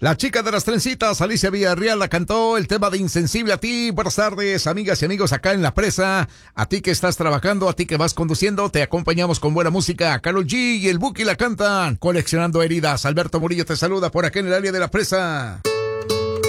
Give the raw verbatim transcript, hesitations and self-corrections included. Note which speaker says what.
Speaker 1: La chica de las trencitas, Alicia Villarreal, la cantó el tema de Insensible a ti. Buenas tardes, amigas y amigos acá en La Presa. A ti que estás trabajando, a ti que vas conduciendo, te acompañamos con buena música. Karol G y el Buki la cantan, Coleccionando Heridas. Alberto Murillo te saluda por acá en el área de La Presa.